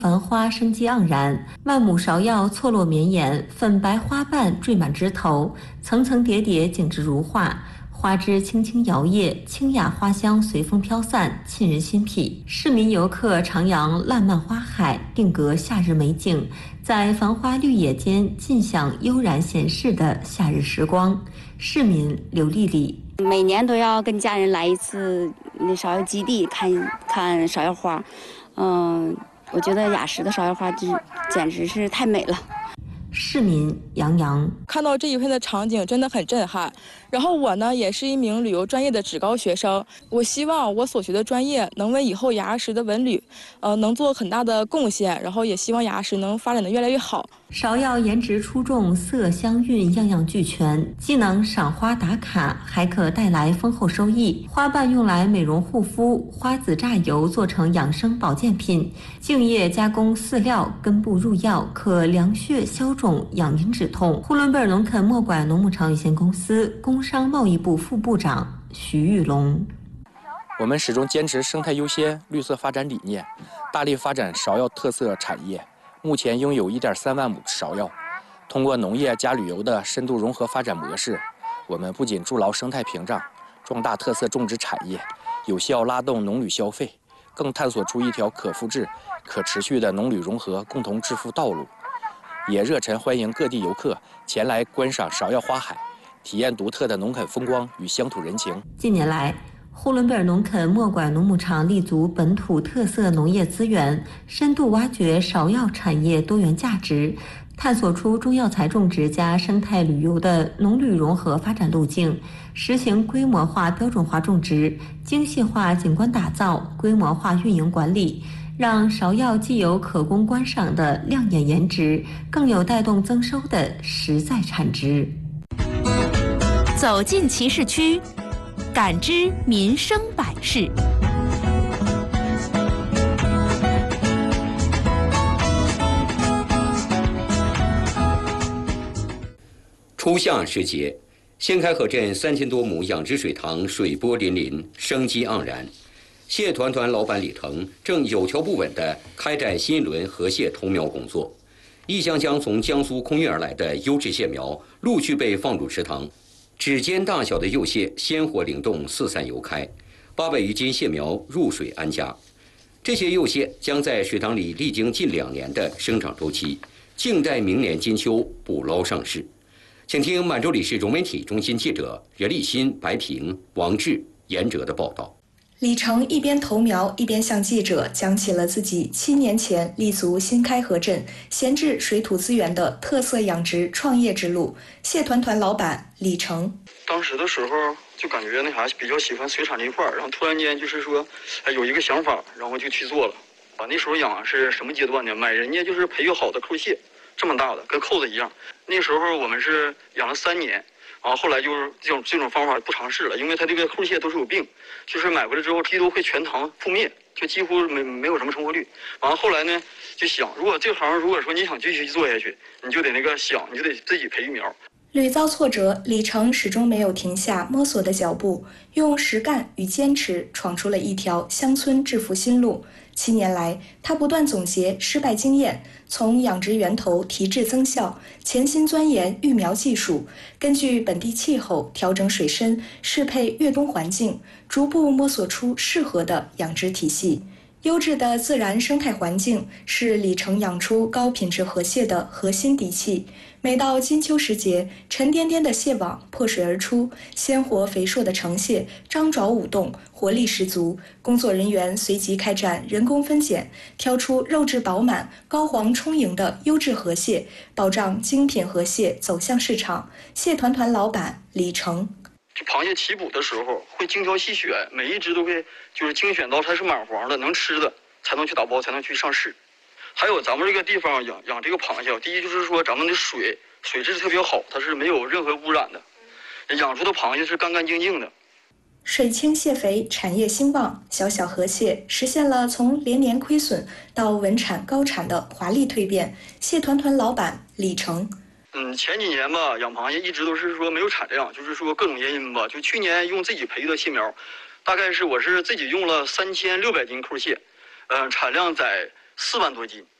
繁花生机盎然，万亩芍药错落绵延，粉白花瓣缀满枝头，层层叠叠，景致如画。花枝轻轻摇曳，清雅花香随风飘散，沁人心脾。市民游客徜徉烂漫花海，定格夏日美景，在繁花绿野间尽享悠然闲适的夏日时光。市民刘丽丽： 每年都要跟家人来一次那芍药基地看看芍药花，我觉得雅石的芍药花简直是太美了。 市民杨洋： 看到这一片的场景真的很震撼。然后我呢也是一名旅游专业的职高学生，我希望我所学的专业能为以后雅石的文旅，能做很大的贡献。然后也希望雅石能发展的越来越好。 芍药颜值出众，色香韵样样俱全，既能赏花打卡，还可带来丰厚收益。花瓣用来美容护肤，花籽榨油做成养生保健品，茎叶加工饲料，根部入药，可凉血消肿、养阴止痛。呼伦贝尔农垦墨拐农牧场有限公司工商贸易部副部长徐玉龙： 我们始终坚持生态优先、绿色发展理念，大力发展芍药特色产业。目前拥有1.3万亩芍药，通过农业加旅游的深度融合发展模式，我们不仅筑牢生态屏障，壮大特色种植产业，有效拉动农旅消费，更探索出一条可复制、可持续的农旅融合共同致富道路。也热忱欢迎各地游客前来观赏芍药花海，体验独特的农垦风光与乡土人情。 近年来，呼伦贝尔农垦墨拐农牧场立足本土特色农业资源，深度挖掘芍药产业多元价值，探索出中药材种植加生态旅游的农旅融合发展路径，实行规模化标准化种植、精细化景观打造、规模化运营管理，让芍药既有可供观赏的亮眼颜值，更有带动增收的实在产值。 走进集市区，感知民生百事。 初夏时节，仙开河镇3000多亩养殖水塘水波粼粼，生机盎然。蟹团团老板李成正有条不紊地开展新一轮河蟹投苗工作，一箱箱从江苏空运而来的优质蟹苗陆续被放入池塘，指尖大小的幼蟹鲜活灵动，四散游开，800余斤蟹苗入水安家。这些幼蟹将在水塘里历经近2年的生长周期，静待明年金秋捕捞上市。请听满洲里市融媒体中心记者任立新、白平、王志、严哲的报道。 李成一边投苗一边向记者讲起了自己7年前立足新开河镇闲置水土资源的特色养殖创业之路。蟹团团老板李成： 当时的时候就感觉比较喜欢水产这一块，然后突然间就是说，有一个想法，然后就去做了。那时候养是什么阶段呢？买人家就是培育好的扣蟹，这么大的，跟扣子一样。那时候我们是养了3年。后来就是这种方法不尝试了，因为它这个扣蟹都是有病，就是买回来之后鸡都会全塘覆灭，就几乎没有什么成活率。后来呢就想，如果这行如果说你想继续做下去，你就得你就得自己培育苗。 屡遭挫折，李成始终没有停下摸索的脚步，用实干与坚持闯出了一条乡村致富新路。7年来，他不断总结失败经验，从养殖源头提质增效，潜心钻研育苗技术，根据本地气候调整水深，适配越冬环境，逐步摸索出适合的养殖体系。优质的自然生态环境是李成养出高品质河蟹的核心底气。每到金秋时节，沉甸甸的蟹网破水而出，鲜活肥硕的成蟹张爪舞动，活力十足。工作人员随即开展人工分拣，挑出肉质饱满、膏黄充盈的优质河蟹，保障精品河蟹走向市场。蟹团团老板李成： 螃蟹起捕的时候会精挑细选，每一只都会就是精选到它是满黄的能吃的，才能去打包，才能去上市。还有咱们这个地方养这个螃蟹，第一就是说咱们的水质特别好，它是没有任何污染的，养出的螃蟹是干干净净的。 水清蟹肥，产业兴旺，小小河蟹实现了从连年亏损到稳产高产的华丽蜕变。蟹团团老板李成： 前几年吧，养螃蟹一直都是说没有产量，就是说各种原因吧。就去年用自己培育的蟹苗，大概是我是自己用了3600斤扣蟹，产量在 4万多斤。